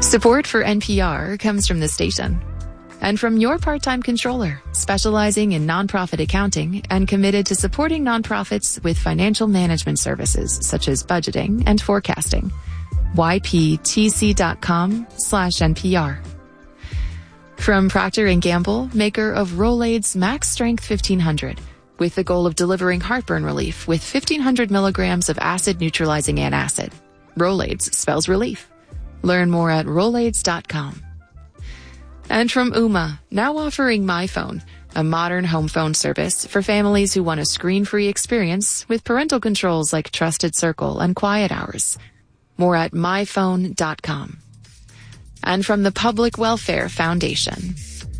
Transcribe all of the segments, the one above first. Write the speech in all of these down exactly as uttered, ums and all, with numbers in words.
Support for N P R comes from the station and from your part-time controller, specializing in nonprofit accounting and committed to supporting nonprofits with financial management services such as budgeting and forecasting. Y P T C dot com slash N P R. From Procter and Gamble, maker of Rolaids Max Strength fifteen hundred, with the goal of delivering heartburn relief with fifteen hundred milligrams of acid-neutralizing antacid. Rolaids spells relief. Learn more at Rolaids dot com. And from Ooma, now offering MyPhone, a modern home phone service for families who want a screen-free experience with parental controls like Trusted Circle and Quiet Hours. More at My Phone dot com. And from the Public Welfare Foundation.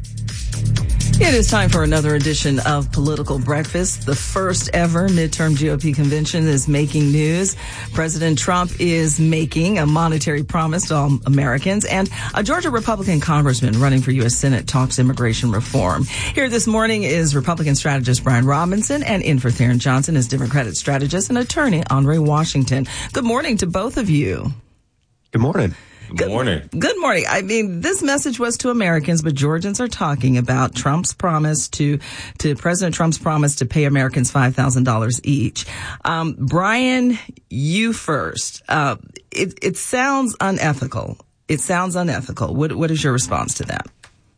It is time for another edition of Political Breakfast. The first ever midterm G O P convention is making news. President Trump is making a monetary promise to all Americans, and a Georgia Republican congressman running for U S Senate talks immigration reform. Here this morning is Republican strategist Brian Robinson, and in for Theron Johnson is Democratic strategist and attorney Andre Washington. Good morning to both of you. Good morning. Good morning. Good, good morning. I mean, this message was to Americans, but Georgians are talking about Trump's promise to, to President Trump's promise to pay Americans five thousand dollars each. Um, Brian, you first. Uh, it, it sounds unethical. It sounds unethical. What, what is your response to that?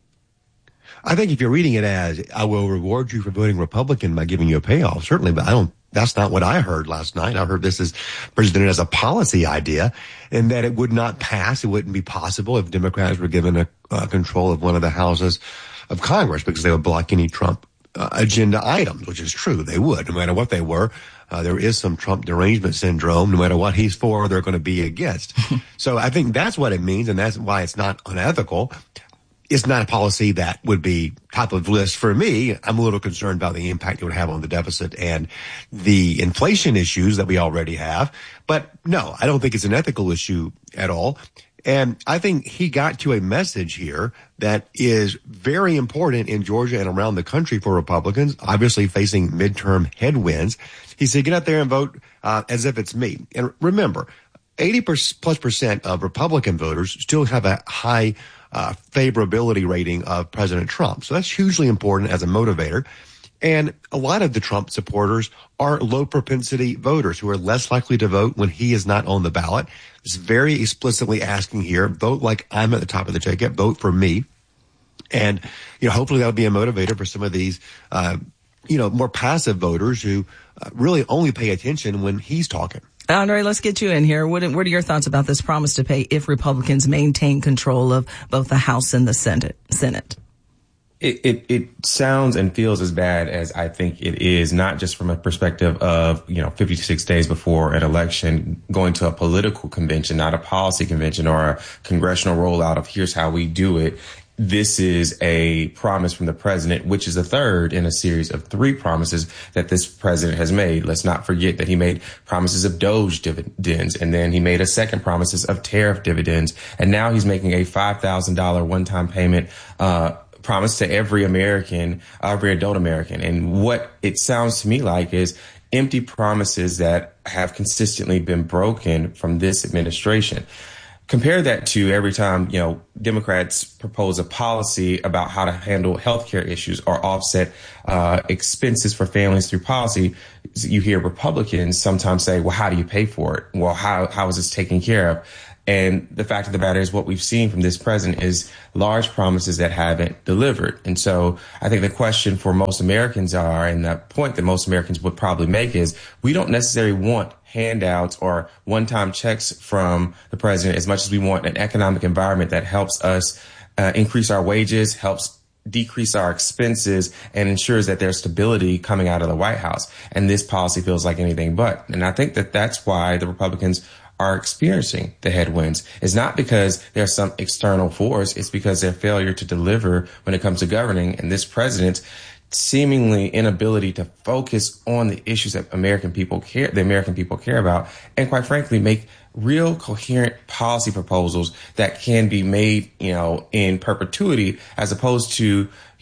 I think if you're reading it as, I will reward you for voting Republican by giving you a payoff, certainly, but I don't, that's not what I heard last night. I heard this is presented as a policy idea, and that it would not pass. It wouldn't be possible if Democrats were given a uh, control of one of the houses of Congress, because they would block any Trump uh, agenda items, which is true. They would, no matter what they were. Uh, there is some Trump derangement syndrome. No matter what he's for, they're going to be against. So I think that's what it means, and that's why it's not unethical. It's not a policy that would be top of the list for me. I'm a little concerned about the impact it would have on the deficit and the inflation issues that we already have. But no, I don't think it's an ethical issue at all. And I think he got to a message here that is very important in Georgia and around the country for Republicans, obviously facing midterm headwinds. He said, get out there and vote uh, as if it's me. And remember, eighty plus percent of Republican voters still have a high Uh, favorability rating of President Trump. So that's hugely important as a motivator. And a lot of the Trump supporters are low propensity voters who are less likely to vote when he is not on the ballot. It's very explicitly asking here, vote like I'm at the top of the ticket, vote for me. And, you know, hopefully that'll be a motivator for some of these, uh, you know, more passive voters who uh, really only pay attention when he's talking. Andre, let's get you in here. What, what are your thoughts about this promise to pay if Republicans maintain control of both the House and the Senate? Senate? It, it, it sounds and feels as bad as I think it is, not just from a perspective of, you know, fifty-six days before an election, going to a political convention, not a policy convention or a congressional rollout of here's how we do it. This is a promise from the president, which is the third in a series of three promises that this president has made. Let's not forget that he made promises of Doge dividends, and then he made a second promises of tariff dividends. And now he's making a five thousand dollars one-time payment, uh, promise to every American, every adult American. And what it sounds to me like is empty promises that have consistently been broken from this administration. Compare that to every time, you know, Democrats propose a policy about how to handle healthcare issues or offset uh, expenses for families through policy. You hear Republicans sometimes say, well, how do you pay for it? Well, how how is this taken care of? And the fact of the matter is what we've seen from this president is large promises that haven't delivered. And so I think the question for most Americans are, and the point that most Americans would probably make is, we don't necessarily want handouts or one-time checks from the president as much as we want an economic environment that helps us uh, increase our wages, helps decrease our expenses, and ensures that there's stability coming out of the White House. And this policy feels like anything but. And I think that that's why the Republicans are experiencing the headwinds. It's not because there's some external force. It's because their failure to deliver when it comes to governing, and this president's seemingly inability to focus on the issues that American people care, the American people care about, and quite frankly, make real coherent policy proposals that can be made, you know, in perpetuity, as opposed to,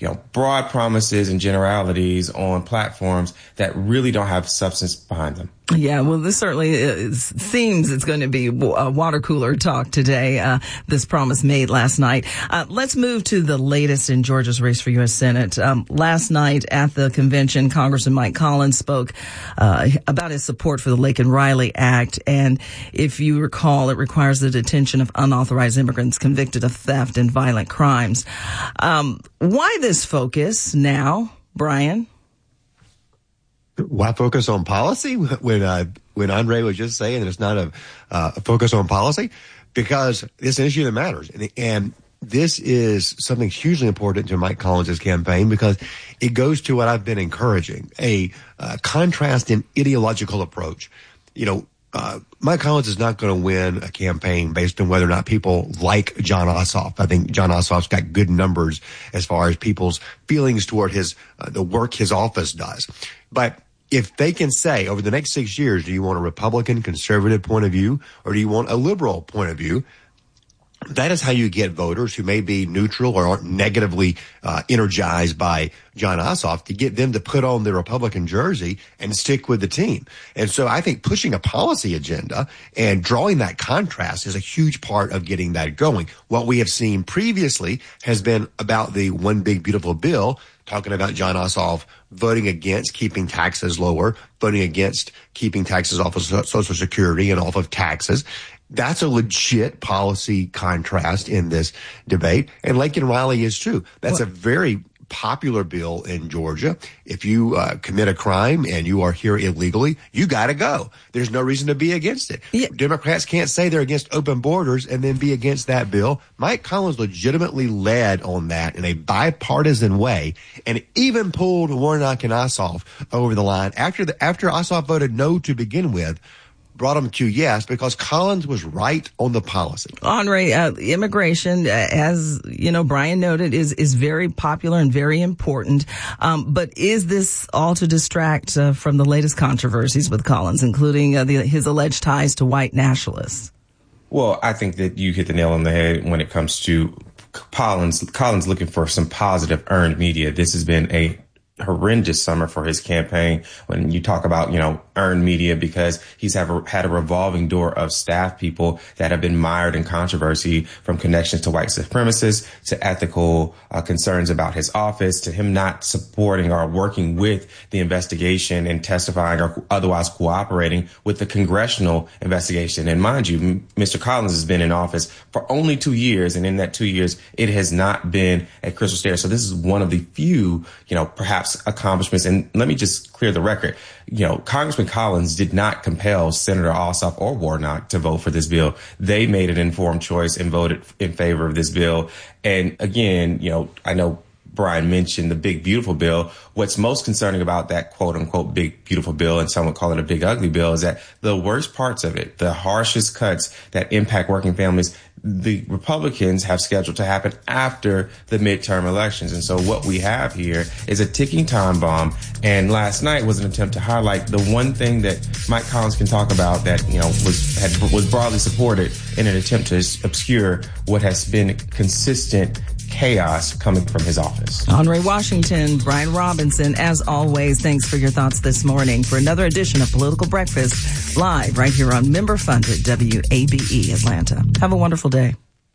you know, broad promises and generalities on platforms that really don't have substance behind them. Yeah, well, this certainly is, seems it's going to be a water cooler talk today, uh, this promise made last night. Uh, let's move to the latest in Georgia's race for U S Senate. Um, last night at the convention, Congressman Mike Collins spoke uh, about his support for the Laken Riley Act. And if you recall, it requires the detention of unauthorized immigrants convicted of theft and violent crimes. Um, why this focus now, Brian? Why focus on policy when uh, when Andre was just saying that it's not a, uh, a focus on policy? Because it's an issue that matters. And, and this is something hugely important to Mike Collins' campaign because it goes to what I've been encouraging, a uh, contrast in ideological approach. You know, uh, Mike Collins is not going to win a campaign based on whether or not people like Jon Ossoff. I think Jon Ossoff's got good numbers as far as people's feelings toward his uh, the work his office does. But if they can say over the next six years, do you want a Republican conservative point of view or do you want a liberal point of view? That is how you get voters who may be neutral or aren't negatively uh, energized by Jon Ossoff to get them to put on the Republican jersey and stick with the team. And so I think pushing a policy agenda and drawing that contrast is a huge part of getting that going. What we have seen previously has been about the one big beautiful bill, talking about Jon Ossoff voting against keeping taxes lower, voting against keeping taxes off of Social Security and off of taxes. That's a legit policy contrast in this debate. And Laken Riley is too. That's what? a very popular bill in Georgia. If you uh, commit a crime and you are here illegally, you got to go. There's no reason to be against it. Yeah. Democrats can't say they're against open borders and then be against that bill. Mike Collins legitimately led on that in a bipartisan way and even pulled Warnock and Ossoff over the line after the, after Ossoff voted no to begin with. Brought him to yes because Collins was right on the policy. Andre, uh, immigration, uh, as you know, Brian noted, is is very popular and very important. Um, but is this all to distract uh, from the latest controversies with Collins, including uh, the, his alleged ties to white nationalists? Well, I think that you hit the nail on the head when it comes to Collins. Collins looking for some positive earned media. This has been a horrendous summer for his campaign when you talk about, you know, earned media, because he's have a, had a revolving door of staff people that have been mired in controversy, from connections to white supremacists to ethical uh, concerns about his office to him not supporting or working with the investigation and testifying or otherwise cooperating with the congressional investigation. And mind you, Mister Collins has been in office for only two years. And in that two years, it has not been a crystal stair. So this is one of the few, you know, perhaps accomplishments. And let me just clear the record. You know, Congressman Collins did not compel Senator Ossoff or Warnock to vote for this bill. They made an informed choice and voted in favor of this bill. And again, you know, I know Brian mentioned the big, beautiful bill. What's most concerning about that quote unquote big, beautiful bill, and some would call it a big, ugly bill, is that the worst parts of it, the harshest cuts that impact working families, the Republicans have scheduled to happen after the midterm elections. And so what we have here is a ticking time bomb. And last night was an attempt to highlight the one thing that Mike Collins can talk about that, you know, was had, was broadly supported in an attempt to obscure what has been consistent chaos coming from his office. Andre Washington, Brian Robinson, as always, thanks for your thoughts this morning for another edition of Political Breakfast, live right here on member-funded W A B E Atlanta. Have a wonderful day.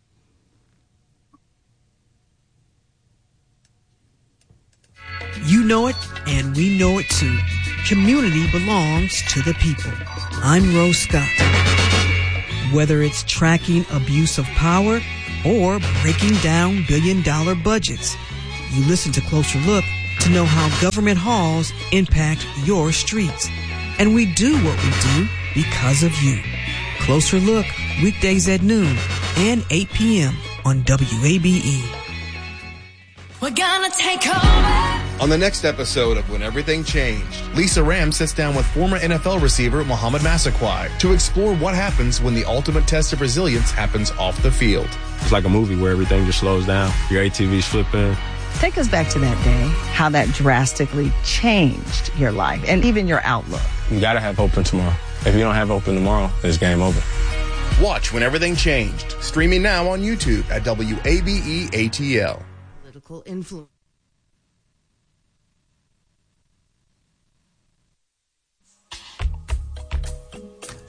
You know it, and we know it too. Community belongs to the people. I'm Rose Scott. Whether it's tracking abuse of power or breaking down billion-dollar budgets, you listen to Closer Look to know how government halls impact your streets. And we do what we do because of you. Closer Look, weekdays at noon and eight p.m. on W A B E. We're gonna take over. On the next episode of When Everything Changed, Lisa Ram sits down with former N F L receiver Mohamed Massaquoi to explore what happens when the ultimate test of resilience happens off the field. It's like a movie where everything just slows down. Your A T V's flipping. Take us back to that day, how that drastically changed your life and even your outlook. You gotta have hope in tomorrow. If you don't have hope in tomorrow, it's game over. Watch When Everything Changed, streaming now on YouTube at W A B E A T L. Political influence.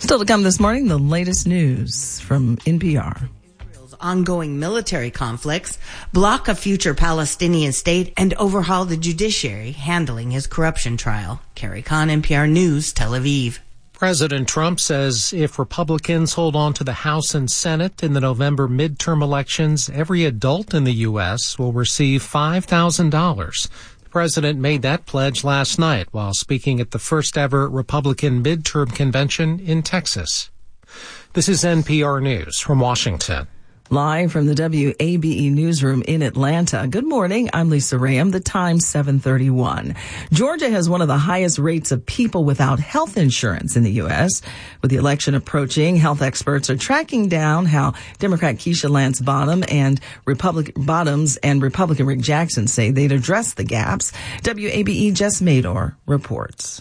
Still to come this morning, the latest news from N P R. Israel's ongoing military conflicts, block a future Palestinian state, and overhaul the judiciary handling his corruption trial. Carrie Kahn, N P R News, Tel Aviv. President Trump says if Republicans hold on to the House and Senate in the November midterm elections, every adult in the U S will receive five thousand dollars. The president made that pledge last night while speaking at the first ever Republican midterm convention in Texas. This is N P R News from Washington. Live from the W A B E newsroom in Atlanta. Good morning. I'm Lisa Rayam. The Times seven thirty-one. Georgia has one of the highest rates of people without health insurance in the U S. With the election approaching, health experts are tracking down how Democrat Keisha Lance Bottom and Republican Bottoms and Republican Rick Jackson say they'd address the gaps. W A B E Jess Mador reports.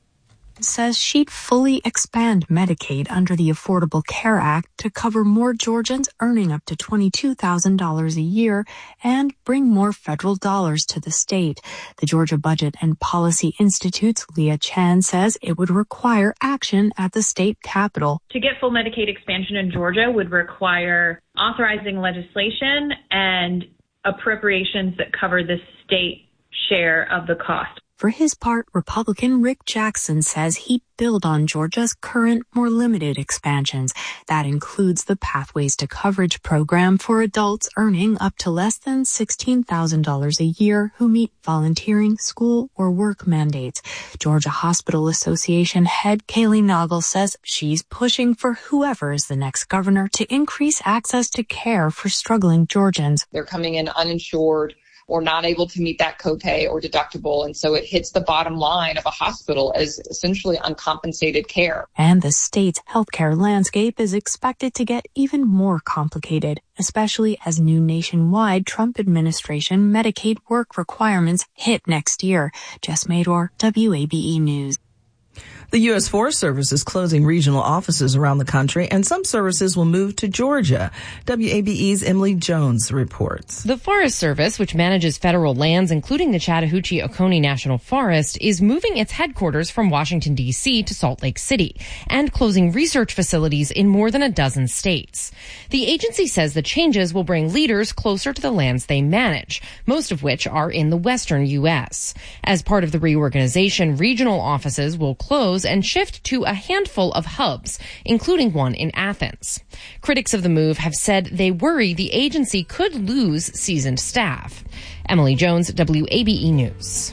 Says she'd fully expand Medicaid under the Affordable Care Act to cover more Georgians earning up to twenty-two thousand dollars a year and bring more federal dollars to the state. The Georgia Budget and Policy Institute's Leah Chan says it would require action at the state capitol. To get full Medicaid expansion in Georgia would require authorizing legislation and appropriations that cover the state share of the cost. For his part, Republican Rick Jackson says he'd build on Georgia's current, more limited expansions. That includes the Pathways to Coverage program for adults earning up to less than sixteen thousand dollars a year who meet volunteering, school, or work mandates. Georgia Hospital Association head Kaylee Noggle says she's pushing for whoever is the next governor to increase access to care for struggling Georgians. They're coming in uninsured or not able to meet that copay or deductible. And so it hits the bottom line of a hospital as essentially uncompensated care. And the state's healthcare landscape is expected to get even more complicated, especially as new nationwide Trump administration Medicaid work requirements hit next year. Jess Mador, W A B E News. The U S Forest Service is closing regional offices around the country, and some services will move to Georgia. W A B E's Emily Jones reports. The Forest Service, which manages federal lands, including the Chattahoochee-Oconee National Forest, is moving its headquarters from Washington, D C to Salt Lake City and closing research facilities in more than a dozen states. The agency says the changes will bring leaders closer to the lands they manage, most of which are in the western U S. As part of the reorganization, regional offices will close and shift to a handful of hubs, including one in Athens. Critics of the move have said they worry the agency could lose seasoned staff. Emily Jones, W A B E News.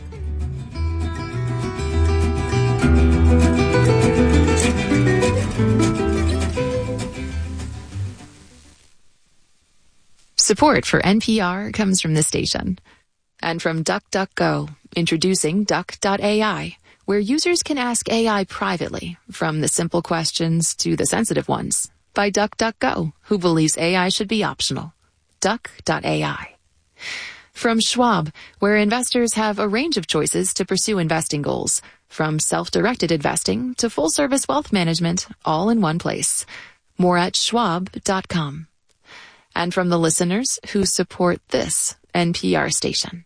Support for N P R comes from the station and from DuckDuckGo, introducing Duck dot A I, where users can ask A I privately, from the simple questions to the sensitive ones, by DuckDuckGo, who believes A I should be optional. Duck dot A I. From Schwab, where investors have a range of choices to pursue investing goals, from self-directed investing to full-service wealth management, all in one place. More at schwab dot com. And from the listeners who support this N P R station.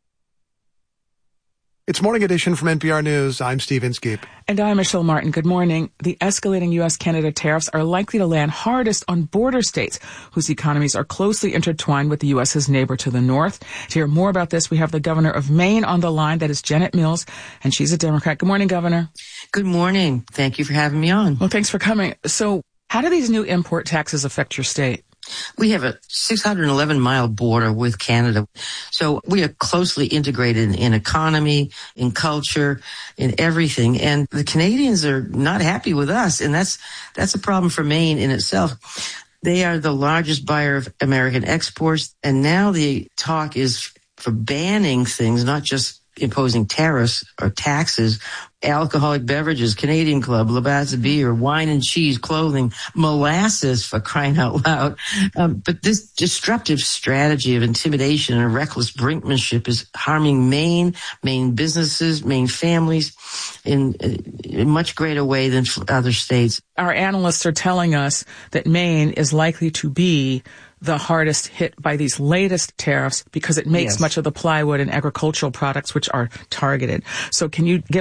It's Morning Edition from N P R News. I'm Steve Inskeep. And I'm Michelle Martin. Good morning. The escalating U S Canada tariffs are likely to land hardest on border states whose economies are closely intertwined with the U S's neighbor to the north. To hear more about this, we have the governor of Maine on the line. That is Janet Mills, and she's a Democrat. Good morning, Governor. Good morning. Thank you for having me on. Well, thanks for coming. So how do these new import taxes affect your state? We have a six hundred eleven mile border with Canada. So we are closely integrated in economy, in culture, in everything. And the Canadians are not happy with us. And that's, that's a problem for Maine in itself. They are the largest buyer of American exports. And now the talk is for banning things, not just imposing tariffs or taxes, alcoholic beverages, Canadian Club, Labatt beer, wine and cheese, clothing, molasses, for crying out loud. Um, but this disruptive strategy of intimidation and reckless brinkmanship is harming Maine, Maine businesses, Maine families in a much greater way than other states. Our analysts are telling us that Maine is likely to be the hardest hit by these latest tariffs because it makes Yes. much of the plywood and agricultural products which are targeted. So can you give us a sense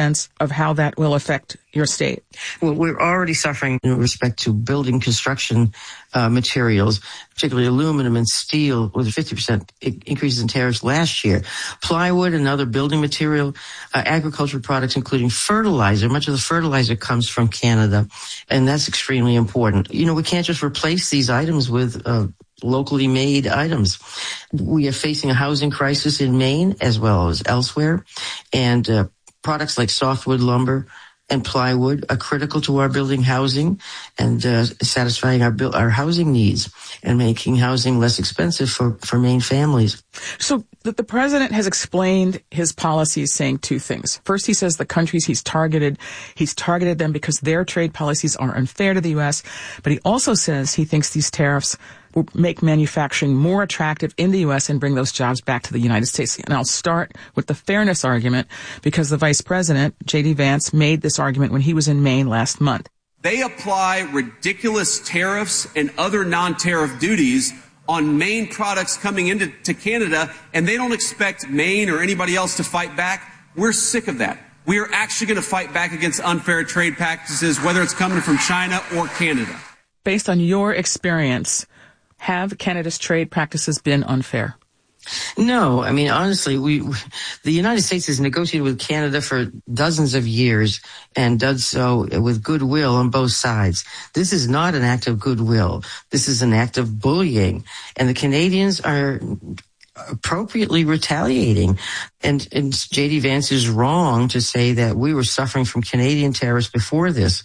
sense of how that will affect your state? Well, we're already suffering in respect to building construction uh, materials, particularly aluminum and steel, with fifty percent increases in tariffs last year. Plywood and other building material, uh, agricultural products, including fertilizer. Much of the fertilizer comes from Canada, and that's extremely important. You know, we can't just replace these items with uh, locally made items. We are facing a housing crisis in Maine as well as elsewhere, and uh, products like softwood lumber and plywood are critical to our building housing and uh, satisfying our bu- our housing needs and making housing less expensive for, for Maine families. So the, the president has explained his policies saying two things. First, he says the countries he's targeted, he's targeted them because their trade policies are unfair to the U S, but he also says he thinks these tariffs will make manufacturing more attractive in the U S and bring those jobs back to the United States. And I'll start with the fairness argument because the vice president, J D Vance, made this argument when he was in Maine last month. They apply ridiculous tariffs and other non-tariff duties on Maine products coming into to Canada, and they don't expect Maine or anybody else to fight back. We're sick of that. We are actually going to fight back against unfair trade practices, whether it's coming from China or Canada. Based on your experience, have Canada's trade practices been unfair? No, I mean, honestly, we, the United States has negotiated with Canada for dozens of years and does so with goodwill on both sides. This is not an act of goodwill. This is an act of bullying. And the Canadians are appropriately retaliating. And, and J D Vance is wrong to say that we were suffering from Canadian tariffs before this.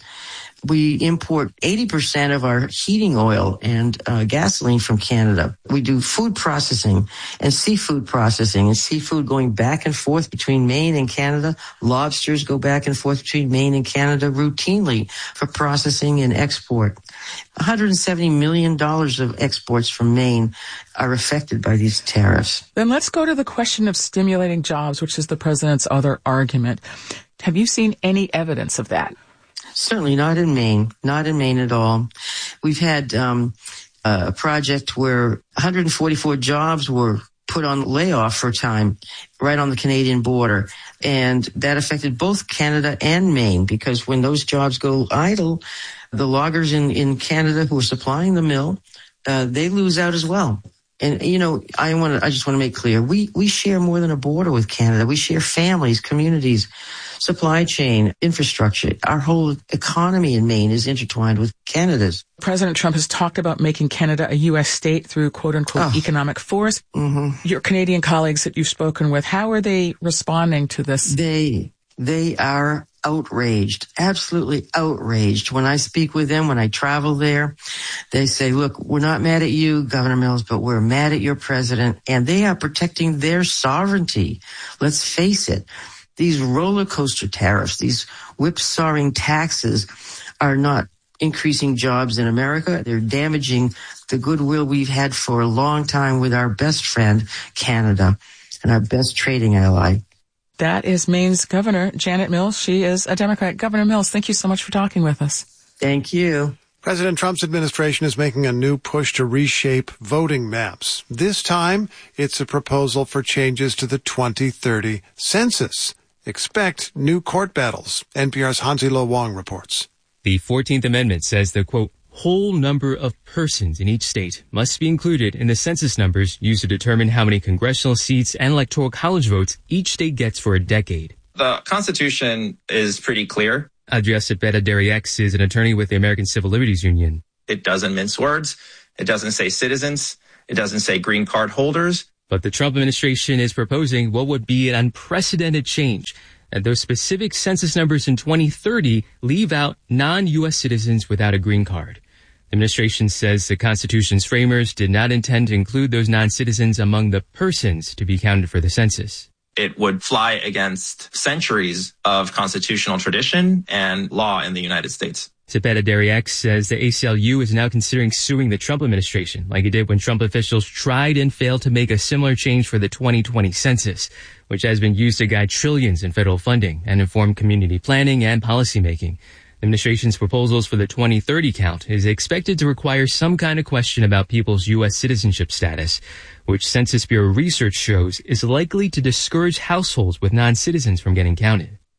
We import eighty percent of our heating oil and uh, gasoline from Canada. We do food processing and seafood processing and seafood going back and forth between Maine and Canada. Lobsters go back and forth between Maine and Canada routinely for processing and export. one hundred seventy million dollars of exports from Maine are affected by these tariffs. Then let's go to the question of stimulating jobs, which is the president's other argument. Have you seen any evidence of that? Certainly not in Maine, not in Maine at all. We've had um, a project where one hundred forty-four jobs were put on layoff for a time right on the Canadian border. And that affected both Canada and Maine because when those jobs go idle, the loggers in, in Canada who are supplying the mill, uh, they lose out as well. And, you know, I want to, I just want to make clear, we, we share more than a border with Canada. We share families, communities, supply chain, infrastructure. Our whole economy in Maine is intertwined with Canada's. President Trump has talked about making Canada a U S state through quote unquote oh. economic force. Mm-hmm. Your Canadian colleagues that you've spoken with, how are they responding to this? They, they are outraged, absolutely outraged. When I speak with them, when I travel there, they say, look, we're not mad at you, Governor Mills, but we're mad at your president, and they are protecting their sovereignty. Let's face it. These roller coaster tariffs, these whipsawing taxes are not increasing jobs in America. They're damaging the goodwill we've had for a long time with our best friend, Canada, and our best trading ally. That is Maine's Governor, Janet Mills. She is a Democrat. Governor Mills, thank you so much for talking with us. Thank you. President Trump's administration is making a new push to reshape voting maps. This time, it's a proposal for changes to the twenty thirty census. Expect new court battles. N P R's Hansi Lo Wong reports. The fourteenth Amendment says the, quote, whole number of persons in each state must be included in the census numbers used to determine how many congressional seats and electoral college votes each state gets for a decade. The Constitution is pretty clear. Adrià Cepeda-Derieix is an attorney with the American Civil Liberties Union. It doesn't mince words. It doesn't say citizens. It doesn't say green card holders. But the Trump administration is proposing what would be an unprecedented change. And those specific census numbers in twenty thirty leave out non-U S citizens without a green card. The administration says the Constitution's framers did not intend to include those non-citizens among the persons to be counted for the census. It would fly against centuries of constitutional tradition and law in the United States. Cepeda-Derieix says the A C L U is now considering suing the Trump administration, like it did when Trump officials tried and failed to make a similar change for the twenty twenty census, which has been used to guide trillions in federal funding and inform community planning and policymaking. The administration's proposals for the twenty thirty count is expected to require some kind of question about people's U S citizenship status, which Census Bureau research shows is likely to discourage households with non-citizens from getting counted.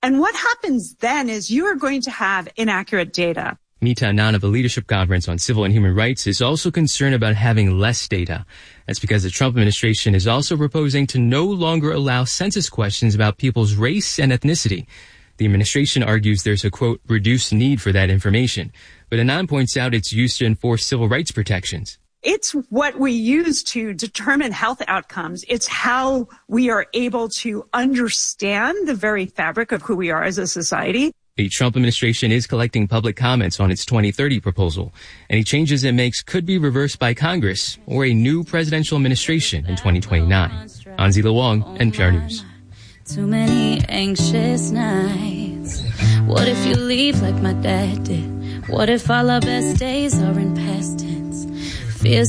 And what happens then is you are going to have inaccurate data. Mita Anand of the Leadership Conference on Civil and Human Rights is also concerned about having less data. That's because the Trump administration is also proposing to no longer allow census questions about people's race and ethnicity. The administration argues there's a, quote, reduced need for that information. But Anand points out it's used to enforce civil rights protections. It's what we use to determine health outcomes. It's how we are able to understand the very fabric of who we are as a society. The Trump administration is collecting public comments on its twenty thirty proposal. Any changes it makes could be reversed by Congress or a new presidential administration in twenty twenty-nine. Anzila Wong, N P R News. Too many anxious nights. What if you leave like my dad did? What if all our best days are in past tense? Fears